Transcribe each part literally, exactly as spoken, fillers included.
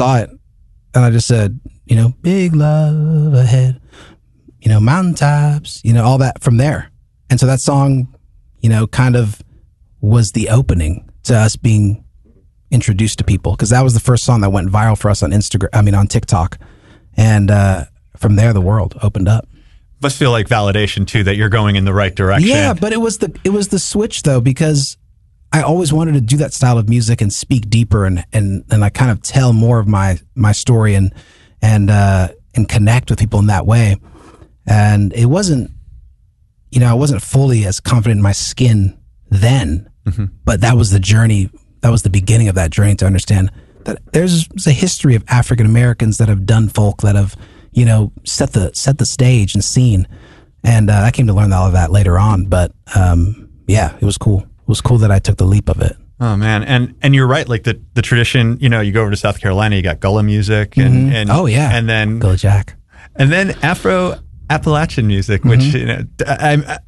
saw it and I just said, you know, big love ahead, you know, mountaintops, you know, all that from there. And so that song, you know, kind of was the opening to us being introduced to people, because that was the first song that went viral for us on Instagram, I mean, on TikTok. And uh, from there, the world opened up. Must feel like validation too, that you're going in the right direction. Yeah, but it was the it was the switch though, because I always wanted to do that style of music and speak deeper and and and I kind of tell more of my my story and and uh, and connect with people in that way. And it wasn't, you know, I wasn't fully as confident in my skin then, mm-hmm. but that was the journey. That was the beginning of that journey to understand that there's, there's a history of African Americans that have done folk, that have, you know, set the set the stage and scene. And uh, I came to learn all of that later on. But um, yeah, it was cool. It was cool that I took the leap of it. Oh man, and and you're right. Like the, the tradition, you know, you go over to South Carolina, you got Gullah music, and, mm-hmm. and oh yeah, and then Gullah Jack, and then Afro Appalachian music, which mm-hmm. you know, I, I,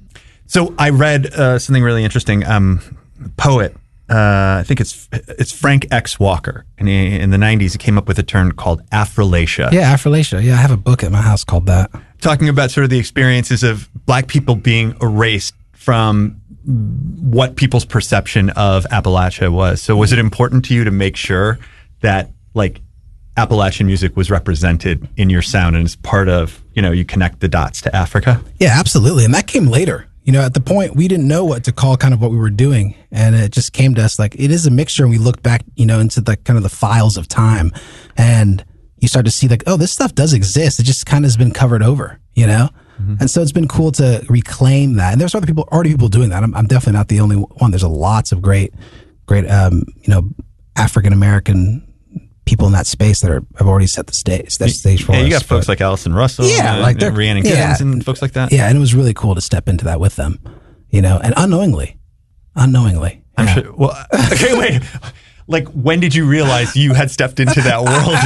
so I read uh, something really interesting. Um, poet. Uh, I think it's it's Frank X. Walker, and he, in the nineties, he came up with a term called Afrolacia. Yeah, Afrolacia. Yeah, I have a book at my house called that. Talking about sort of the experiences of Black people being erased from what people's perception of Appalachia was. So, was it important to you to make sure that like Appalachian music was represented in your sound, and as part of, you know, you connect the dots to Africa? Yeah, absolutely, and that came later. You know, at the point, we didn't know what to call kind of what we were doing. And it just came to us like, it is a mixture. And we looked back, you know, into the kind of the files of time. And you start to see like, oh, this stuff does exist. It just kind of has been covered over, you know? Mm-hmm. And so it's been cool to reclaim that. And there's other people, already people doing that. I'm, I'm definitely not the only one. There's a lots of great, great, um, you know, African-American people in that space that are have already set the stage. That stage for yeah, us. you got folks but, like Allison Russell, yeah, and, like and Rhiannon yeah, Giddens and folks like that. Yeah, and it was really cool to step into that with them, you know, and unknowingly, unknowingly. I'm yeah. sure. Well, okay, wait. Like, when did you realize you had stepped into that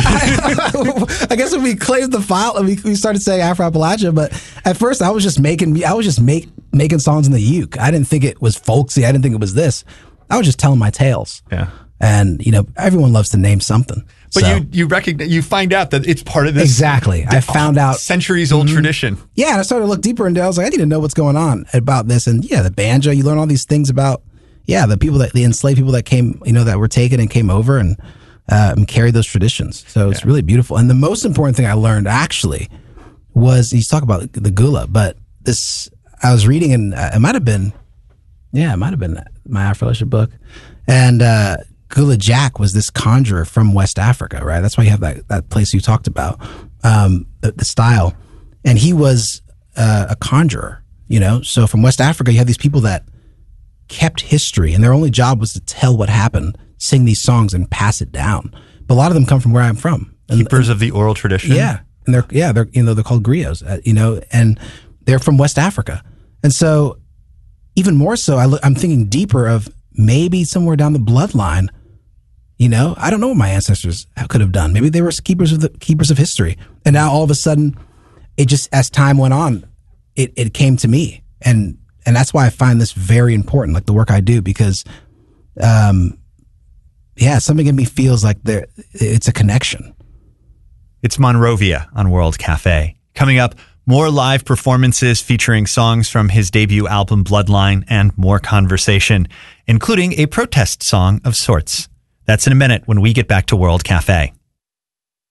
world? I guess when we claimed the file, we we started saying Afro Appalachia, but at first I was just making, I was just make making songs in the uke. I didn't think it was folksy. I didn't think it was this. I was just telling my tales. Yeah. And, you know, everyone loves to name something. But so. you you recognize, you find out that it's part of this. Exactly. I found out. Centuries old mm-hmm. tradition. Yeah. And I started to look deeper into it. I was like, I need to know what's going on about this. And yeah, the banjo, you learn all these things about, yeah, the people that, the enslaved people that came, you know, that were taken and came over and, uh, and carried those traditions. So it's yeah. really beautiful. And the most important thing I learned actually was, you talk about the Gullah, but this, I was reading and uh, it might have been, yeah, it might have been my Afrolacia book. And, uh, Gullah Jack was this conjurer from West Africa, right? That's why you have that, that place you talked about, um, the, the style. And he was uh, a conjurer, you know? So from West Africa, you have these people that kept history, and their only job was to tell what happened, sing these songs, and pass it down. But a lot of them come from where I'm from. And, Keepers and, of the oral tradition? Yeah. And they're, yeah, they're, you know, they're called griots, uh, you know, and they're from West Africa. And so even more so, I look, I'm thinking deeper of maybe somewhere down the bloodline. You know, I don't know what my ancestors could have done. Maybe they were keepers of the keepers of history. And now all of a sudden, it just, as time went on, it, it came to me. And and that's why I find this very important, like the work I do, because, um, yeah, something in me feels like there it's a connection. It's Monrovia on World Cafe. Coming up, more live performances featuring songs from his debut album, Bloodline, and more conversation, including a protest song of sorts. That's in a minute when we get back to World Cafe.